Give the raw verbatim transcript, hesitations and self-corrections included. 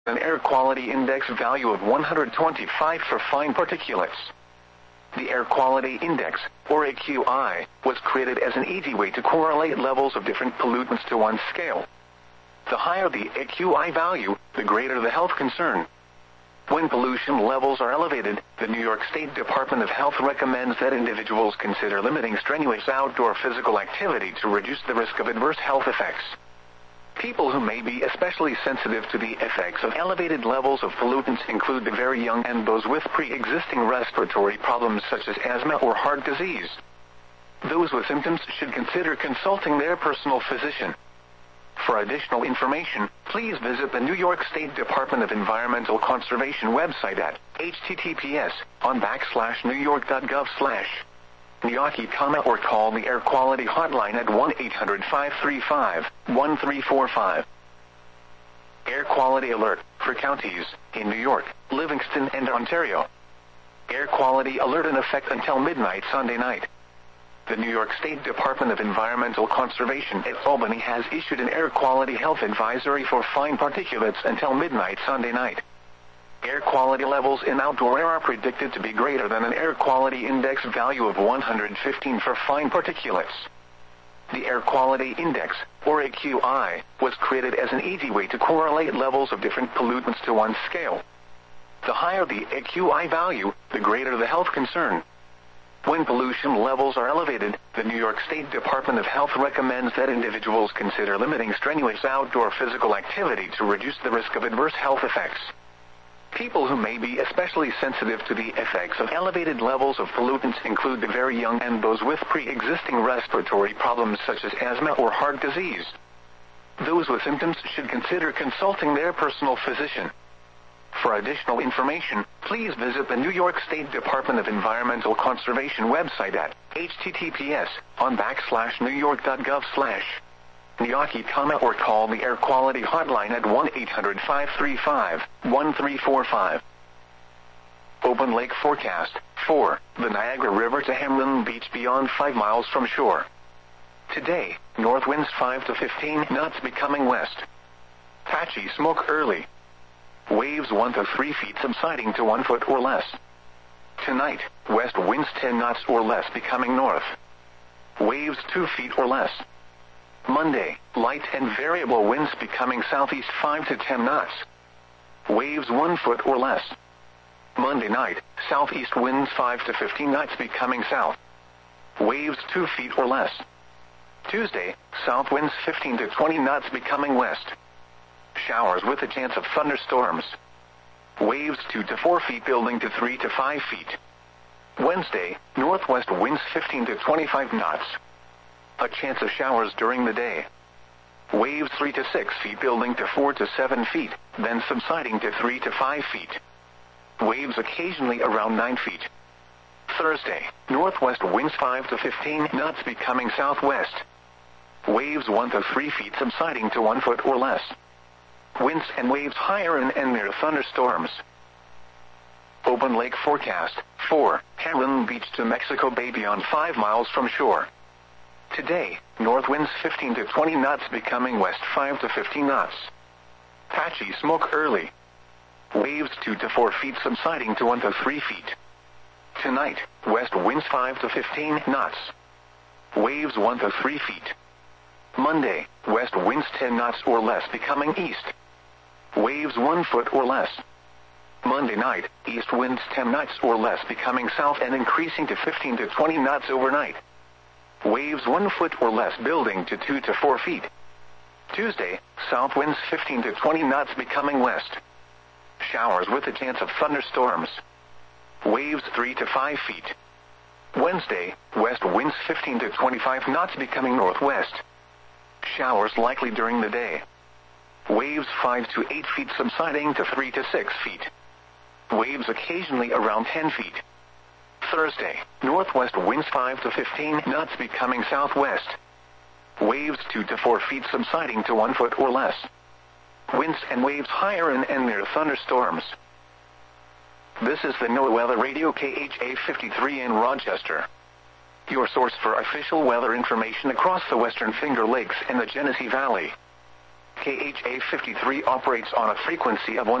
an air quality index value of one hundred twenty-five for fine particulates. The Air Quality Index, or A Q I, was created as an easy way to correlate levels of different pollutants to one scale. The higher the A Q I value, the greater the health concern. When pollution levels are elevated, the New York State Department of Health recommends that individuals consider limiting strenuous outdoor physical activity to reduce the risk of adverse health effects. People who may be especially sensitive to the effects of elevated levels of pollutants include the very young and those with pre-existing respiratory problems such as asthma or heart disease. Those with symptoms should consider consulting their personal physician. For additional information, please visit the New York State Department of Environmental Conservation website at h t t p s on backslash new york dot gov slash Niyaki, or call the Air Quality Hotline at one eight hundred five three five one three four five. Air Quality Alert for counties in New York, Livingston, and Ontario. Air Quality Alert in effect until midnight Sunday night. The New York State Department of Environmental Conservation at Albany has issued an air quality health advisory for fine particulates until midnight Sunday night. Air quality levels in outdoor air are predicted to be greater than an air quality index value of one hundred fifteen for fine particulates. The Air Quality Index, or A Q I, was created as an easy way to correlate levels of different pollutants to one scale. The higher the A Q I value, the greater the health concern. When pollution levels are elevated, the New York State Department of Health recommends that individuals consider limiting strenuous outdoor physical activity to reduce the risk of adverse health effects. People who may be especially sensitive to the effects of elevated levels of pollutants include the very young and those with pre-existing respiratory problems such as asthma or heart disease. Those with symptoms should consider consulting their personal physician. For additional information, please visit the New York State Department of Environmental Conservation website at h t t p s on backslash new york dot gov slash Niyaki, or call the Air Quality Hotline at one eight hundred five three five one three four five. Open lake forecast for the Niagara River to Hamlin Beach beyond five miles from shore. Today, north winds five to fifteen knots becoming west. Patchy smoke early. Waves one to three feet subsiding to one foot or less. Tonight, west winds ten knots or less becoming north. Waves two feet or less. Monday, light and variable winds becoming southeast five to ten knots. Waves one foot or less. Monday night, southeast winds five to fifteen knots becoming south. Waves two feet or less. Tuesday, south winds fifteen to twenty knots becoming west. Showers with a chance of thunderstorms. Waves two to four feet building to three to five feet. Wednesday, northwest winds fifteen to twenty-five knots. A chance of showers during the day. Waves three to six feet building to four to seven feet, then subsiding to three to five feet. Waves occasionally around nine feet. Thursday, northwest winds five to fifteen knots becoming southwest. Waves one to three feet subsiding to one foot or less. Winds and waves higher and, and near thunderstorms. Open lake forecast for Hamlin Beach to Mexico Bay beyond five miles from shore. Today, north winds fifteen to twenty knots becoming west five to fifteen knots. Patchy smoke early. Waves two to four feet subsiding to one to three feet. Tonight, west winds five to fifteen knots. Waves one to three feet. Monday, west winds ten knots or less becoming east. Waves one foot or less. Monday night, east winds ten knots or less becoming south and increasing to fifteen to twenty knots overnight. Waves one foot or less building to two to four feet. Tuesday, south winds fifteen to twenty knots becoming west. Showers with a chance of thunderstorms. Waves three to five feet. Wednesday, west winds fifteen to twenty-five knots becoming northwest. Showers likely during the day. Waves five to eight feet subsiding to three to six feet. Waves occasionally around ten feet. Thursday, northwest winds five to fifteen knots becoming southwest. Waves two to four feet subsiding to one foot or less. Winds and waves higher and, and near thunderstorms. This is the NOAA Weather Radio K H A fifty-three in Rochester. Your source for official weather information across the Western Finger Lakes and the Genesee Valley. K H A fifty-three operates on a frequency of one